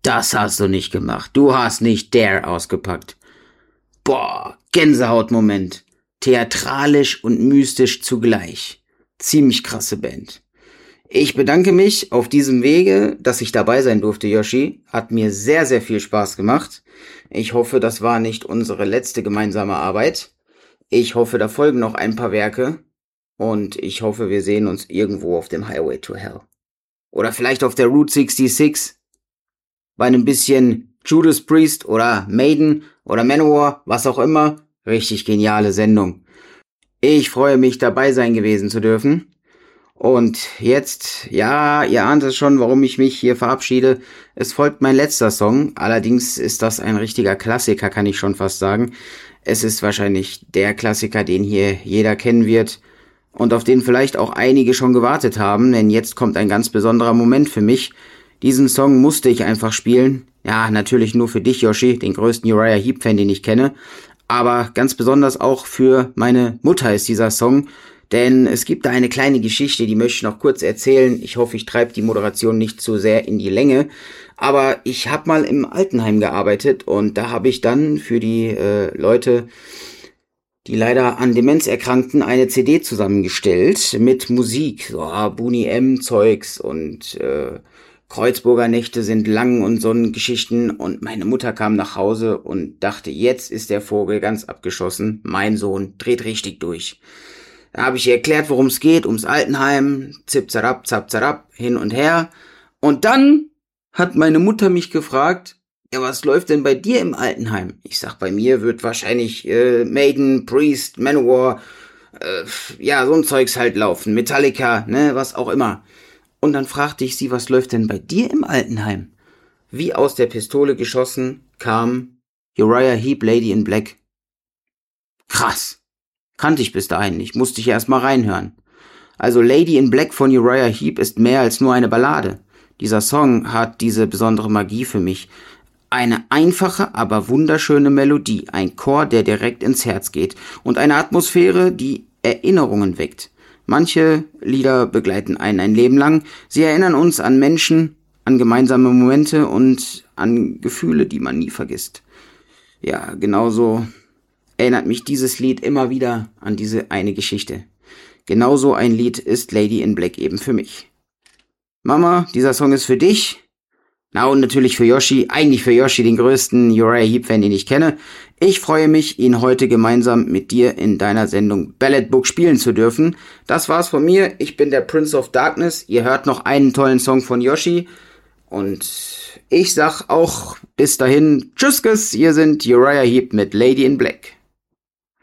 Das hast du nicht gemacht. Du hast nicht Dare ausgepackt. Boah, Gänsehautmoment. Theatralisch und mystisch zugleich. Ziemlich krasse Band. Ich bedanke mich auf diesem Wege, dass ich dabei sein durfte, Yoshi. Hat mir sehr, sehr viel Spaß gemacht. Ich hoffe, das war nicht unsere letzte gemeinsame Arbeit. Ich hoffe, da folgen noch ein paar Werke. Und ich hoffe, wir sehen uns irgendwo auf dem Highway to Hell. Oder vielleicht auf der Route 66. Bei einem bisschen Judas Priest oder Maiden oder Manowar, was auch immer. Richtig geniale Sendung. Ich freue mich, dabei sein gewesen zu dürfen. Und jetzt, ja, ihr ahnt es schon, warum ich mich hier verabschiede. Es folgt mein letzter Song. Allerdings ist das ein richtiger Klassiker, kann ich schon fast sagen. Es ist wahrscheinlich der Klassiker, den hier jeder kennen wird. Und auf den vielleicht auch einige schon gewartet haben, denn jetzt kommt ein ganz besonderer Moment für mich. Diesen Song musste ich einfach spielen. Ja, natürlich nur für dich, Yoshi, den größten Uriah Heep-Fan, den ich kenne. Aber ganz besonders auch für meine Mutter ist dieser Song. Denn es gibt da eine kleine Geschichte, die möchte ich noch kurz erzählen. Ich hoffe, ich treibe die Moderation nicht zu sehr in die Länge. Aber ich habe mal im Altenheim gearbeitet und da habe ich dann für die Leute, die leider an Demenz erkrankten, eine CD zusammengestellt mit Musik. So Buni M Zeugs und Kreuzburger Nächte sind lang und so Geschichten. Und meine Mutter kam nach Hause und dachte, jetzt ist der Vogel ganz abgeschossen. Mein Sohn dreht richtig durch. Da habe ich ihr erklärt, worum es geht, ums Altenheim, zip, zarab, zap, zarab, hin und her. Und dann hat meine Mutter mich gefragt, ja, was läuft denn bei dir im Altenheim? Ich sag, bei mir wird wahrscheinlich Maiden, Priest, Manowar, ja, so ein Zeugs halt laufen, Metallica, ne, was auch immer. Und dann fragte ich sie, was läuft denn bei dir im Altenheim? Wie aus der Pistole geschossen kam Uriah Heep, Lady in Black. Krass. Kannte ich bis dahin nicht, musste ich erst mal reinhören. Also Lady in Black von Uriah Heep ist mehr als nur eine Ballade. Dieser Song hat diese besondere Magie für mich. Eine einfache, aber wunderschöne Melodie, ein Chor, der direkt ins Herz geht und eine Atmosphäre, die Erinnerungen weckt. Manche Lieder begleiten einen ein Leben lang. Sie erinnern uns an Menschen, an gemeinsame Momente und an Gefühle, die man nie vergisst. Ja, genauso erinnert mich dieses Lied immer wieder an diese eine Geschichte. Genauso ein Lied ist Lady in Black eben für mich. Mama, dieser Song ist für dich. Na und natürlich für Yoshi, eigentlich für Yoshi, den größten Uriah Heep-Fan, den ich kenne. Ich freue mich, ihn heute gemeinsam mit dir in deiner Sendung Ballad Book spielen zu dürfen. Das war's von mir, ich bin der Prince of Darkness. Ihr hört noch einen tollen Song von Yoshi. Und ich sag auch bis dahin, tschüss, hier sind Uriah Heep mit Lady in Black.